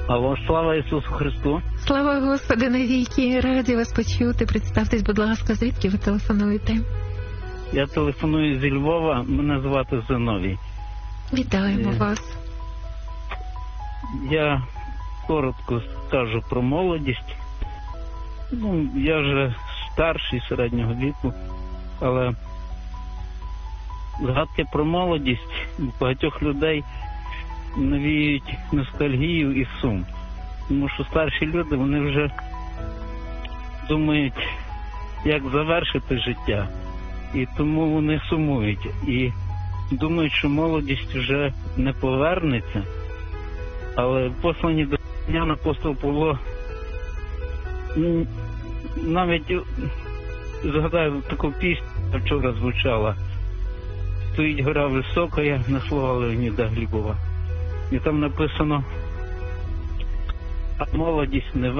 Алло, слава Ісусу Христу. Слава Господу навіки. Раді вас почути. Представтесь, будь ласка, звідки ви телефонуєте? Я телефоную зі Львова, мене звати Зиновій. Вітаємо вас. Я коротко скажу про молодість. Я вже старший, середнього віку, але згадки про молодість у багатьох людей навіюють ностальгію і сум. Тому що старші люди, вони вже думають, як завершити життя. І тому вони сумують. І думають, що молодість вже не повернеться. Але в посланні до Римлян апостол Павло навіть згадаю таку пісню, вчора звучала. Стоїть гора висока, на слова Леоніда Глібова. І там написано: а молодість не